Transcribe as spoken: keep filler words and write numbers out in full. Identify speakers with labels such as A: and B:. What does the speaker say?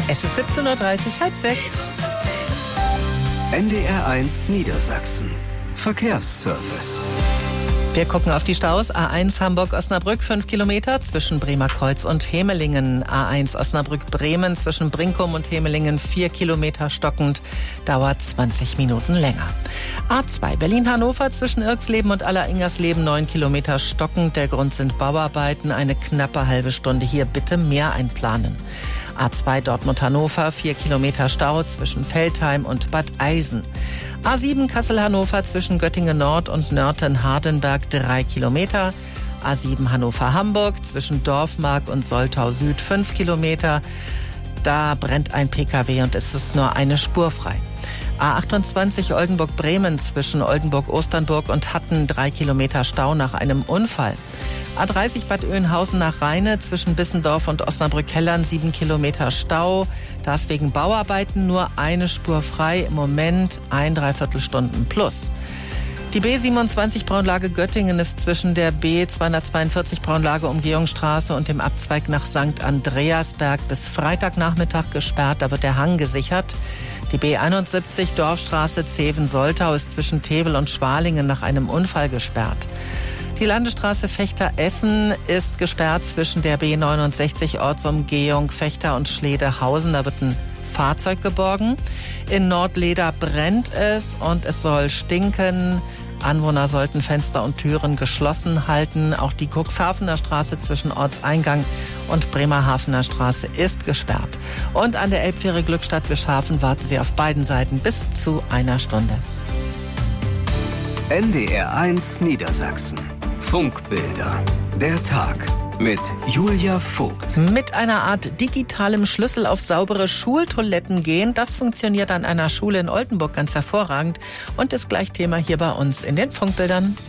A: Es ist siebzehn Uhr dreißig, halb sechs.
B: N D R eins Niedersachsen. Verkehrsservice.
A: Wir gucken auf die Staus. A eins Hamburg-Osnabrück, fünf Kilometer zwischen Bremerkreuz und Hemelingen. A eins Osnabrück-Bremen zwischen Brinkum und Hemelingen, vier Kilometer stockend, dauert zwanzig Minuten länger. A zwei Berlin-Hannover zwischen Irxleben und Aller-Ingersleben, neun Kilometer stockend. Der Grund sind Bauarbeiten, eine knappe halbe Stunde. Hier bitte mehr einplanen. A zwei Dortmund-Hannover, vier Kilometer Stau zwischen Veltheim und Bad Eisen. A sieben Kassel-Hannover zwischen Göttingen-Nord und Nörten-Hardenberg, drei Kilometer. A sieben Hannover-Hamburg zwischen Dorfmark und Soltau-Süd, fünf Kilometer. Da brennt ein Pkw und es ist nur eine Spur frei. A achtundzwanzig Oldenburg-Bremen zwischen Oldenburg-Osternburg und Hatten, drei Kilometer Stau nach einem Unfall. A dreißig Bad Oeynhausen nach Rheine zwischen Bissendorf und Osnabrück-Hellern, sieben Kilometer Stau. Da ist wegen Bauarbeiten nur eine Spur frei. Im Moment ein Dreiviertelstunden plus. Die B siebenundzwanzig Braunlage Göttingen ist zwischen der B zweihundertzweiundvierzig Braunlage Umgehungsstraße und dem Abzweig nach Sankt Andreasberg bis Freitagnachmittag gesperrt. Da wird der Hang gesichert. Die B einundsiebzig Dorfstraße Zeven-Soltau ist zwischen Tevel und Schwalingen nach einem Unfall gesperrt. Die Landesstraße Fechter-Essen ist gesperrt zwischen der B neunundsechzig Ortsumgehung Fechter und Schledehausen. Da wird ein Fahrzeug geborgen. In Nordleder brennt es und es soll stinken. Anwohner sollten Fenster und Türen geschlossen halten. Auch die Cuxhavener Straße zwischen Ortseingang und Bremerhavener Straße ist gesperrt. Und an der Elbfähre Glückstadt-Wischhafen warten Sie auf beiden Seiten bis zu einer Stunde.
B: N D R eins Niedersachsen. Funkbilder. Der Tag mit Julia Vogt.
A: Mit einer Art digitalem Schlüssel auf saubere Schultoiletten gehen, das funktioniert an einer Schule in Oldenburg ganz hervorragend und ist gleich Thema hier bei uns in den Funkbildern.